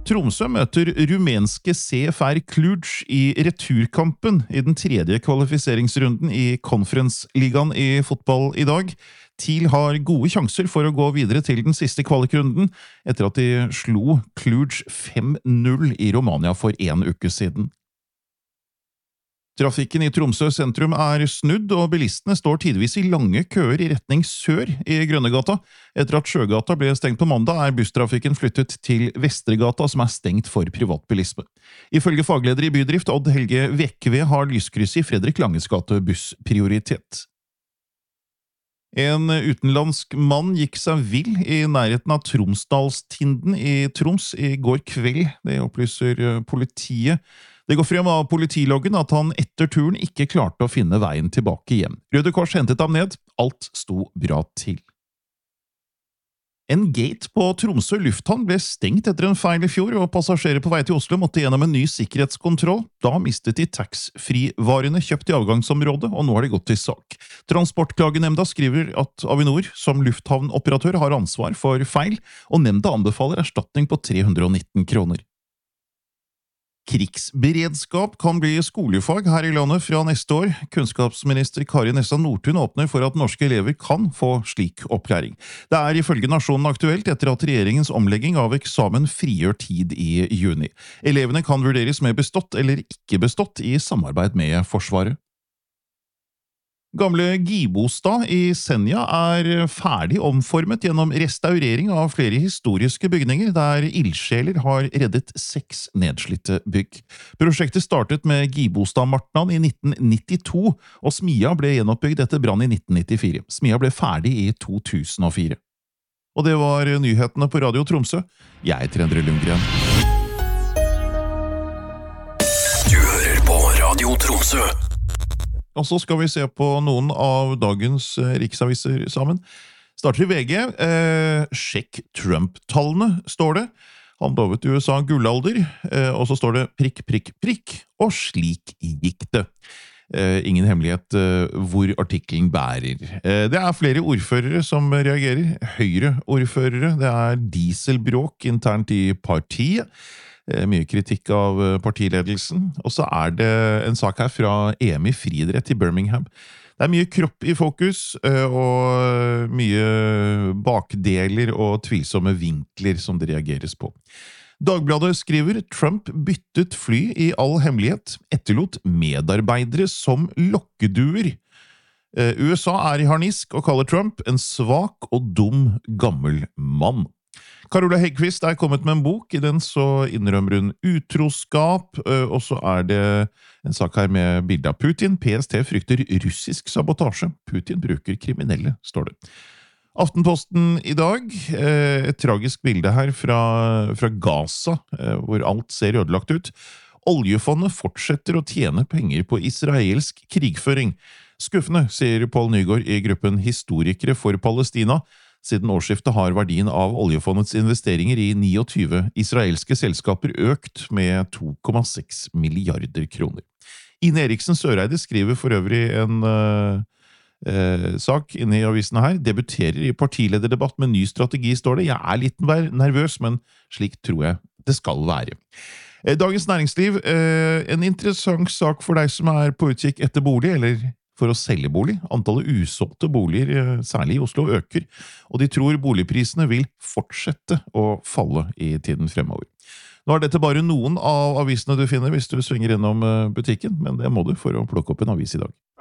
Tromsø møter rumenske CFR Cluj i returkampen i den tredje kvalifiseringsrunden i Conference-ligaen i fotball i dag. TIL har gode sjanser for å gå videre til den siste kvalikrunden, etter at de slo Cluj 5-0 i Romania for en uke siden. Trafikken i Tromsø sentrum er snudd, og bilistene står tidvis i lange køer i retning sør i Grønnegata. Etter at Sjøgata ble stengt på mandag, er busstrafikken flyttet til Vestregata, som er stengt for privatbilisme. Ifølge fagleder i bydrift, Odd Helge Vekve, har lyskrysset i Fredrik Langes gate bussprioritet. En utenlandsk mann gikk seg vill i nærheten av Tromsdalstinden i Troms i går kveld, det opplyser politiet. Det går frem av politiloggen at han etter turen ikke klarte å finne veien tilbake hjem. Røde Kors hentet ham ned, alt sto bra til. En gate på Tromsø lufthavn ble stengt etter en feil i fjor, og passasjerer på vei til Oslo måtte gjennom en ny sikkerhetskontroll. Da mistet de tax-free-varene kjøpt i avgangsområdet, og nå har de gått til sak. Transportklagenemnda skriver at Avinor som lufthavnoperatør har ansvar for feil, og nemnda anbefaler erstatning på 319 kroner. Krigsberedskap kan bli skolefag her i landet fra neste år. Kunnskapsminister Kari Nessa Nordtun åpner for at norske elever kan få slik opplæring. Det er ifølge Nasjonen aktuelt etter at regjeringens omlegging av eksamen frigjør tid i juni. Elevene kan vurderes med bestått eller ikke bestått i samarbeid med Forsvaret. Gamle Gibostad i Senja er ferdig omformet gjennom restaurering av flere historiske bygninger, der ildsjeler har reddet 6 nedslitte bygg. Prosjektet startet med Gibostad-martnan i 1992, og Smia ble gjenoppbygd etter brann i 1994. Smia ble ferdig i 2004. Og det var nyhetene på Radio Tromsø. Jeg heter Endre Lundgren. Du hører på Radio Tromsø. Og så skal vi se på noen av dagens riksaviser sammen. Starter i VG. Sjekk Trump-tallene, står det. Han lovet USA gullalder, og så står det prikk, prikk, prikk, og slik gikk det. Ingen hemmelighet hvor artikkelen bærer. Det er flere ordførere som reagerer. Høyre-ordførere. Det er dieselbråk internt i partiet. Mye kritikk av partiledelsen. Og så er det en sak her fra EM i friidrett i Birmingham. Det er mye kropp i fokus, og mye bakdeler og tvilsomme vinkler som det reageres på. Dagbladet skriver Trump byttet fly i all hemmelighet, etterlot medarbeidere som lokkeduer. USA er i harnisk og kaller Trump en svak og dum gammel mann. Carola Häggkvist er kommet med en bok. I den så innrømmer hun utroskap, og så er det en sak her med bilde av Putin. PST frykter russisk sabotasje. Putin bruker kriminelle, står det. Aftenposten i dag, et tragisk bilde her fra Gaza, hvor alt ser ødelagt ut. Oljefondet fortsetter å tjene penger på israelsk krigføring. Skuffende, sier Paul Nygaard i gruppen Historikere for Palestina. Siden årsskiftet har verdien av oljefondets investeringer i 29 israelske selskaper økt med 2,6 milliarder kroner. Ine Eriksen Søreide skriver for øvrig en sak inne i avisene her. Debuterer i partilederdebatt med ny strategi, står det. Jeg er litt nervøs, men slik tror jeg det skal være. Dagens Næringsliv, en interessant sak for deg som er på utkikk etter bolig, eller for å selge bolig. Antallet usolgte boliger, særlig i Oslo, øker, og de tror boligprisene vil fortsette å falle i tiden fremover. Nå er dette bare noen av avisene du finner hvis du svinger innom butikken, men det må du for å plukke opp en avis i dag.